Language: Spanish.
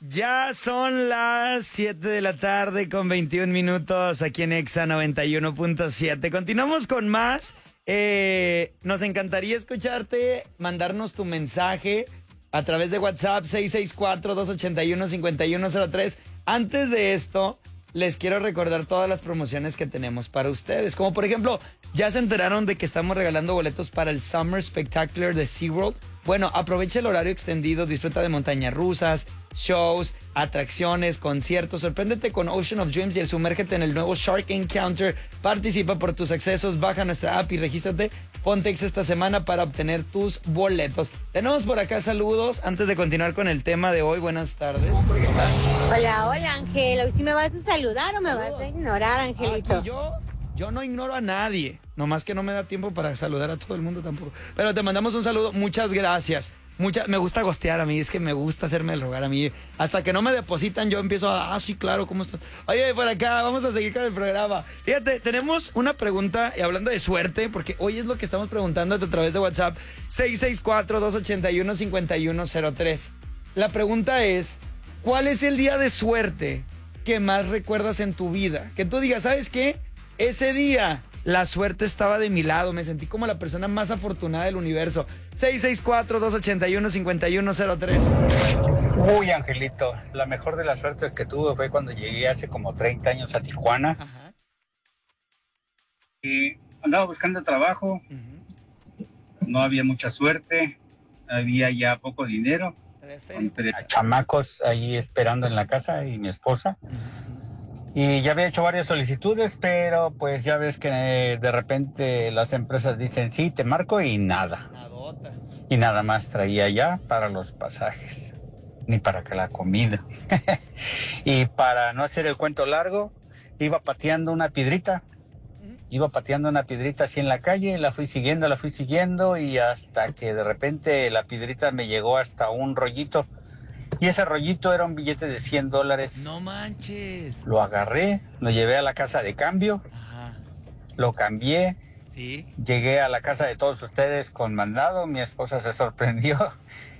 Ya son las 7 de la tarde con 21 minutos aquí en Exa 91.7. Continuamos con más. Nos encantaría escucharte, mandarnos tu mensaje a través de WhatsApp 664-281-5103. Antes de esto, les quiero recordar todas las promociones que tenemos para ustedes. Como por ejemplo, ya se enteraron de que estamos regalando boletos para el Summer Spectacular de SeaWorld. Bueno, aprovecha el horario extendido, disfruta de montañas rusas, shows, atracciones, conciertos. Sorpréndete con Ocean of Dreams y el sumérgete en el nuevo Shark Encounter. Participa por tus accesos, baja nuestra app y regístrate. Ponte Exa esta semana para obtener tus boletos. Tenemos por acá saludos. Antes de continuar con el tema de hoy, buenas tardes. Hola, hola, Ángel. ¿Hoy sí me vas a saludar o me vas a ignorar, Angelito? Aquí yo no ignoro a nadie. Nomás que no me da tiempo para saludar a todo el mundo tampoco. Pero te mandamos un saludo. Muchas gracias. Me gusta gostear a mí. Es que me gusta hacerme el rogar a mí. Hasta que no me depositan, yo empiezo a... sí, claro, ¿cómo estás? Oye, por acá, vamos a seguir con el programa. Fíjate, tenemos una pregunta, hablando de suerte, porque hoy es lo que estamos preguntando a través de WhatsApp. 664-281-5103. La pregunta es, ¿cuál es el día de suerte que más recuerdas en tu vida? Que tú digas, ¿sabes qué? Ese día la suerte estaba de mi lado, me sentí como la persona más afortunada del universo. 664-281-5103. Uy, Angelito, la mejor de las suertes que tuve fue cuando llegué hace como 30 años a Tijuana. Ajá. Y andaba buscando trabajo, no había mucha suerte, había ya poco dinero, entre chamacos ahí esperando en la casa y mi esposa. Y ya había hecho varias solicitudes, pero pues ya ves que de repente las empresas dicen, sí, te marco y nada. Nadota. Y nada más traía ya para los pasajes, ni para que la comida. Y para no hacer el cuento largo, iba pateando una piedrita así en la calle, la fui siguiendo y hasta que de repente la piedrita me llegó hasta un rollito. Y ese rollito era un billete de $100. No manches. Lo agarré, lo llevé a la casa de cambio, Ajá. lo cambié, Sí. llegué a la casa de todos ustedes con mandado, mi esposa se sorprendió